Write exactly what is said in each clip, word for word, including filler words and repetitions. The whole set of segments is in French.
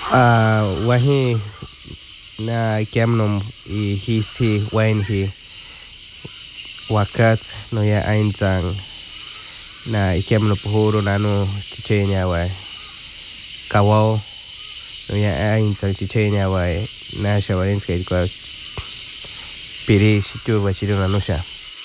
Uh, wahi na kiamnom i hisi wainhi wakat no ya ainzang na ikiamno puhuro nano chichenya wai kawao no ya ainzang chichenya wai na shawarinska kwa piri shitu wachiru nanusha.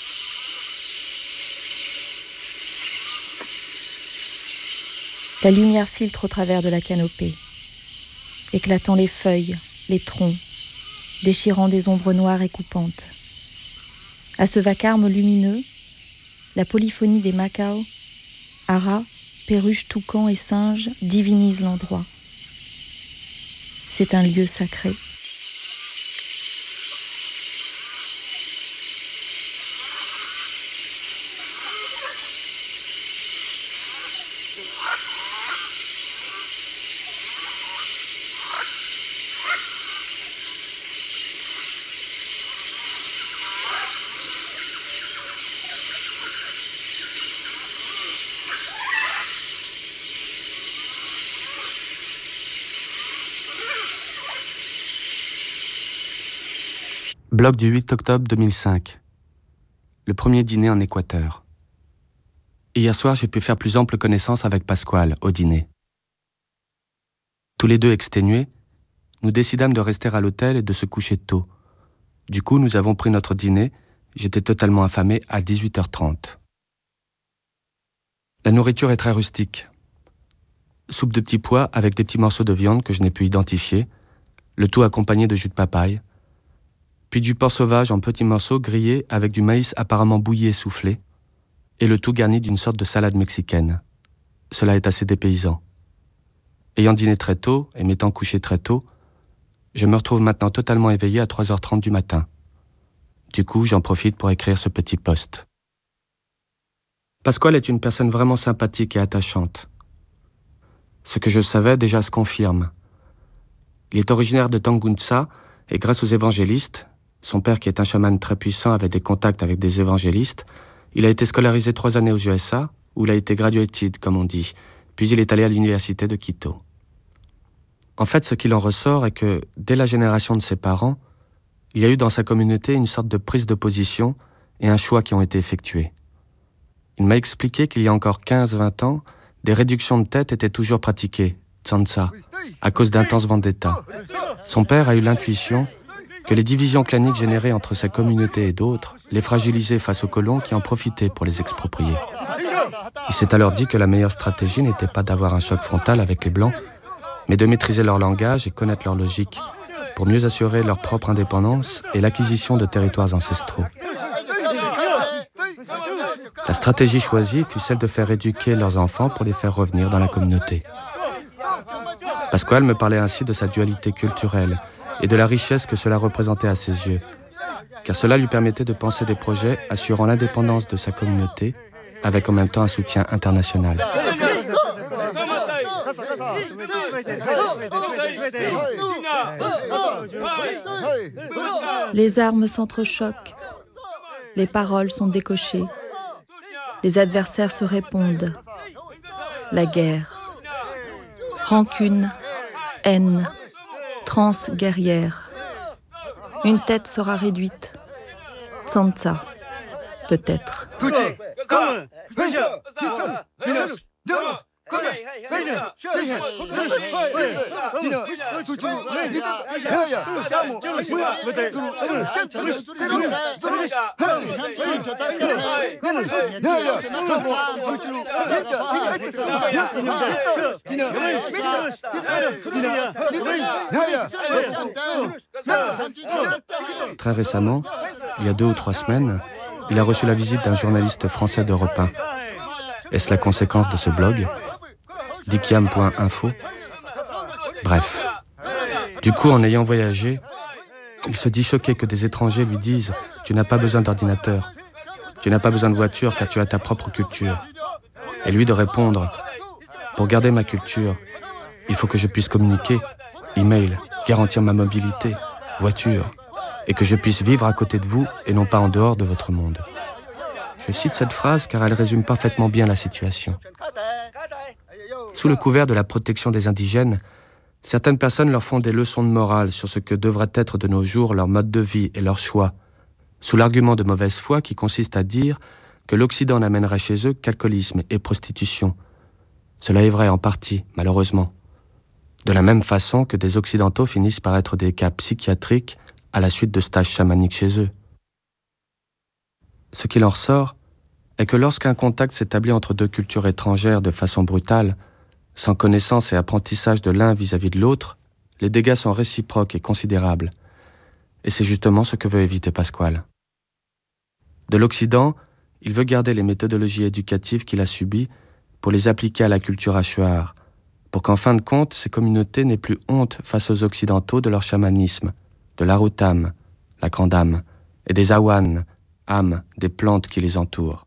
La lumière filtre au travers de la canopée, éclatant les feuilles, les troncs, déchirant des ombres noires et coupantes. À ce vacarme lumineux, la polyphonie des macao, haras, perruches, toucans et singes divinise l'endroit. C'est un lieu sacré. Blog du huit octobre deux mille cinq. Le premier dîner en Équateur. Hier soir, j'ai pu faire plus ample connaissance avec Pasquale au dîner. Tous les deux exténués, nous décidâmes de rester à l'hôtel et de se coucher tôt. Du coup, nous avons pris notre dîner, j'étais totalement affamé, à dix-huit heures trente. La nourriture est très rustique. Soupe de petits pois avec des petits morceaux de viande que je n'ai pu identifier, le tout accompagné de jus de papaye, puis du porc sauvage en petits morceaux grillés avec du maïs apparemment bouilli et soufflé, et le tout garni d'une sorte de salade mexicaine. Cela est assez dépaysant. Ayant dîné très tôt et m'étant couché très tôt, je me retrouve maintenant totalement éveillé à trois heures trente du matin. Du coup, j'en profite pour écrire ce petit post. Pasquale est une personne vraiment sympathique et attachante. Ce que je savais déjà se confirme. Il est originaire de Tangunsa et grâce aux évangélistes, son père qui est un chaman très puissant avec des contacts avec des évangélistes, il a été scolarisé trois années aux U S A, où il a été graduated, comme on dit, puis il est allé à l'université de Quito. En fait, ce qu'il en ressort est que, dès la génération de ses parents, il y a eu dans sa communauté une sorte de prise de position et un choix qui ont été effectués. Il m'a expliqué qu'il y a encore quinze à vingt ans, des réductions de tête étaient toujours pratiquées, tsansa, à cause d'intenses vendettas. Son père a eu l'intuition que les divisions claniques générées entre sa communauté et d'autres les fragilisaient face aux colons qui en profitaient pour les exproprier. Il s'est alors dit que la meilleure stratégie n'était pas d'avoir un choc frontal avec les Blancs, mais de maîtriser leur langage et connaître leur logique, pour mieux assurer leur propre indépendance et l'acquisition de territoires ancestraux. La stratégie choisie fut celle de faire éduquer leurs enfants pour les faire revenir dans la communauté. Pasquale me parlait ainsi de sa dualité culturelle et de la richesse que cela représentait à ses yeux, car cela lui permettait de penser des projets assurant l'indépendance de sa communauté, avec en même temps un soutien international. Les armes s'entrechoquent, les paroles sont décochées, les adversaires se répondent. La guerre, rancune, haine, transe guerrière. Une tête sera réduite. Tsansa, peut-être. Très récemment, il y a deux ou trois semaines, il a reçu la visite d'un journaliste français d'Europe un. Est-ce la conséquence de ce blog ? dikiam point info. Bref. Du coup, en ayant voyagé, il se dit choqué que des étrangers lui disent « Tu n'as pas besoin d'ordinateur, tu n'as pas besoin de voiture car tu as ta propre culture. » Et lui de répondre « Pour garder ma culture, il faut que je puisse communiquer, email, garantir ma mobilité, voiture, et que je puisse vivre à côté de vous et non pas en dehors de votre monde. » Je cite cette phrase car elle résume parfaitement bien la situation. Sous le couvert de la protection des indigènes, Certaines personnes leur font des leçons de morale sur ce que devrait être de nos jours leur mode de vie et leur choix, sous l'argument de mauvaise foi qui consiste à dire que l'Occident n'amènerait chez eux qu'alcoolisme et prostitution. Cela est vrai en partie, malheureusement. De la même façon que des Occidentaux finissent par être des cas psychiatriques à la suite de stages chamaniques chez eux. Ce qu'il en ressort est que lorsqu'un contact s'établit entre deux cultures étrangères de façon brutale, sans connaissance et apprentissage de l'un vis-à-vis de l'autre, les dégâts sont réciproques et considérables. Et c'est justement ce que veut éviter Pasquale. De l'Occident, il veut garder les méthodologies éducatives qu'il a subies pour les appliquer à la culture achuar, pour qu'en fin de compte, ces communautés n'aient plus honte face aux Occidentaux de leur chamanisme, de l'arutam, la grande âme, et des awan, âmes des plantes qui les entourent.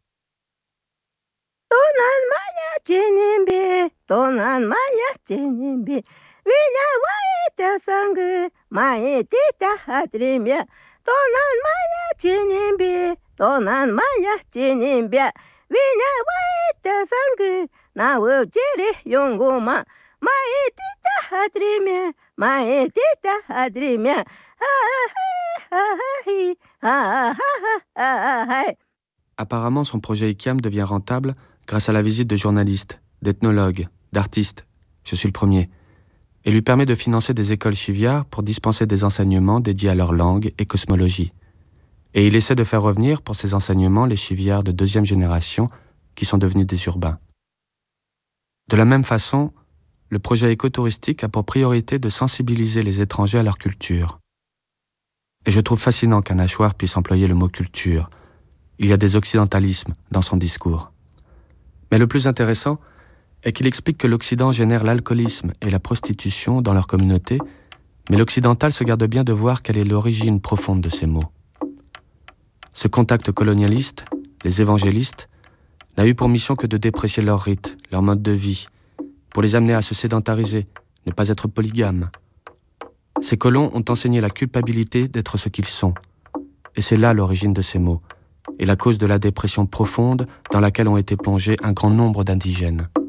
Apparemment, son projet ICAM devient rentable grâce à la visite de journalistes, d'ethnologues, d'artistes, je suis le premier, et lui permet de financer des écoles chiviards pour dispenser des enseignements dédiés à leur langue et cosmologie. Et il essaie de faire revenir pour ces enseignements les chiviards de deuxième génération qui sont devenus des urbains. De la même façon, le projet écotouristique a pour priorité de sensibiliser les étrangers à leur culture. Et je trouve fascinant qu'un achuar puisse employer le mot culture. Il y a des occidentalismes dans son discours. Mais le plus intéressant est qu'il explique que l'Occident génère l'alcoolisme et la prostitution dans leur communauté, mais l'occidental se garde bien de voir quelle est l'origine profonde de ces mots. Ce contact colonialiste, les évangélistes, n'a eu pour mission que de déprécier leurs rites, leur mode de vie, pour les amener à se sédentariser, ne pas être polygames. Ces colons ont enseigné la culpabilité d'être ce qu'ils sont. Et c'est là l'origine de ces mots, et la cause de la dépression profonde dans laquelle ont été plongés un grand nombre d'indigènes.